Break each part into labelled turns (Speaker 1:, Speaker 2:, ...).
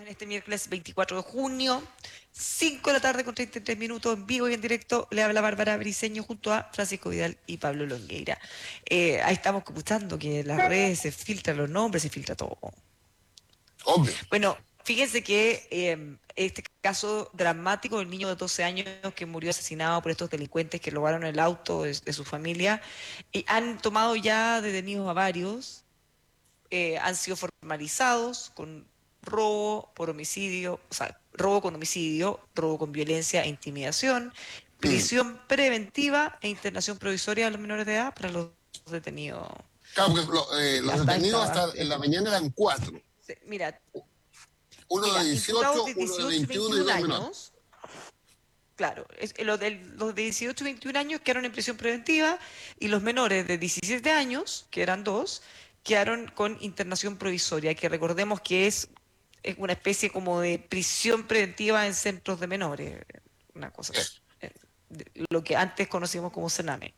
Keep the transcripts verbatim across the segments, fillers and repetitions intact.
Speaker 1: este miércoles veinticuatro de junio, cinco de la tarde con treinta y tres minutos, en vivo y en directo. Le habla Bárbara Briceño junto a Francisco Vidal y Pablo Longueira. Eh, ahí estamos escuchando que en las redes se filtran los nombres, se filtra todo.
Speaker 2: Hombre.
Speaker 1: Bueno, fíjense que eh, este caso dramático del niño de doce años que murió asesinado por estos delincuentes que robaron el auto de, de su familia, y han tomado ya detenidos a varios, eh, han sido formalizados con robo por homicidio, o sea, robo con homicidio, robo con violencia e intimidación,
Speaker 2: Mm.
Speaker 1: prisión preventiva e internación provisoria de los menores de edad para los detenidos.
Speaker 2: Claro, porque lo- eh, los
Speaker 1: Hasta
Speaker 2: detenidos
Speaker 1: esta,
Speaker 2: hasta en la mañana eran cuatro.
Speaker 1: mira,
Speaker 2: Uno de
Speaker 1: mira, imputados
Speaker 2: dieciocho,
Speaker 1: de
Speaker 2: uno de
Speaker 1: dieciocho y
Speaker 2: veintiuno y
Speaker 1: veintiún
Speaker 2: dos menores.
Speaker 1: años. Claro, es, los, de, los de dieciocho y veintiún años quedaron en prisión preventiva y los menores de diecisiete años, que eran dos, quedaron con internación provisoria, que recordemos que es, es una especie como de prisión preventiva en centros de menores, una cosa así, eh, de- lo que antes conocíamos como Sename.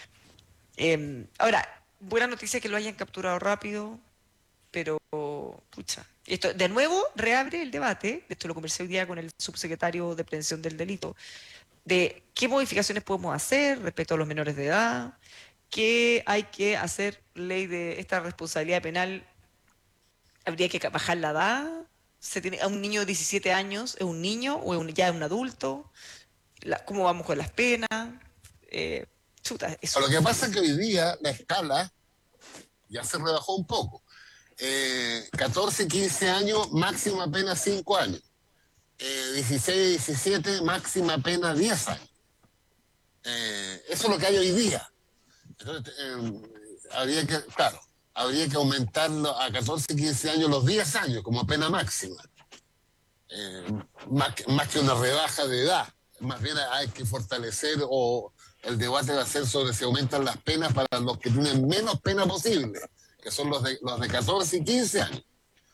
Speaker 1: Eh, ahora, buena noticia que lo hayan capturado rápido, pero, pucha, esto de nuevo reabre el debate, esto lo conversé hoy día con el subsecretario de Prevención del Delito, de qué modificaciones podemos hacer respecto a los menores de edad, qué hay que hacer, ley de esta responsabilidad penal, habría que bajar la edad, se tiene, a un niño de diecisiete años, ¿es un niño o es un, ya es un adulto? La- ¿cómo vamos con las penas? Eh, chuta, eso.
Speaker 2: Lo que pasa es que hoy día la escala ya se rebajó un poco. Eh, catorce, quince años, máxima pena cinco años. Eh, dieciséis, diecisiete, máxima pena diez años. Eh, eso es lo que hay hoy día. Entonces, eh, habría que, claro, habría que aumentarlo a catorce, quince años los diez años como pena máxima. Eh, más, que- más que una rebaja de edad. Más bien hay que fortalecer o el debate va a ser sobre si aumentan las penas para los que tienen menos pena posible, que son los de, los de catorce y quince años.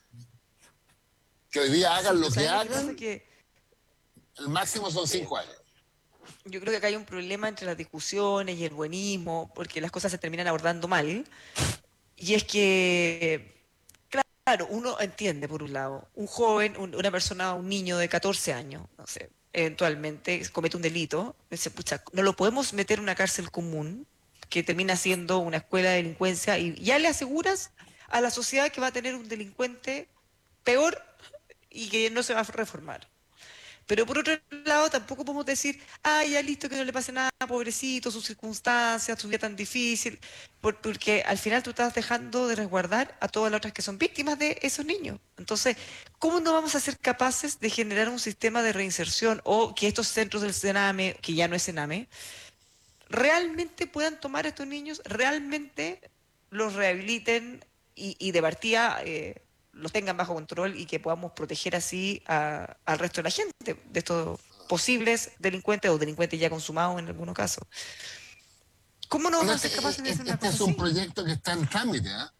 Speaker 2: Que hoy día
Speaker 1: Sí,
Speaker 2: hagan lo
Speaker 1: pero
Speaker 2: que
Speaker 1: ¿sabes lo que pasa?
Speaker 2: hagan,
Speaker 1: Que
Speaker 2: el máximo son
Speaker 1: eh,
Speaker 2: cinco años.
Speaker 1: yo creo que acá hay un problema entre las discusiones y el buenismo, porque las cosas se terminan abordando mal. Y es que, claro, uno entiende, por un lado, un joven, un- una persona, un niño de catorce años, no sé, eventualmente comete un delito, dice, pucha, no lo podemos meter en una cárcel común, que termina siendo una escuela de delincuencia, y ya le aseguras a la sociedad que va a tener un delincuente peor y que no se va a reformar. Pero por otro lado, tampoco podemos decir, ah, ya listo, que no le pase nada, pobrecito, sus circunstancias, su vida tan difícil, por- porque al final tú estás dejando de resguardar a todas las otras que son víctimas de esos niños. Entonces, ¿cómo no vamos a ser capaces de generar un sistema de reinserción o que estos centros del Sename, que ya no es Sename, realmente puedan tomar a estos niños, realmente los rehabiliten y, y de partida eh, los tengan bajo control y que podamos proteger así a- al resto de la gente, de estos posibles delincuentes o delincuentes ya consumados en algunos casos? ¿Cómo no
Speaker 2: Bueno,
Speaker 1: vamos a
Speaker 2: este,
Speaker 1: ser capaces de hacer
Speaker 2: este
Speaker 1: una
Speaker 2: este
Speaker 1: cosa
Speaker 2: es un
Speaker 1: así?
Speaker 2: proyecto que está en trámite, ¿eh?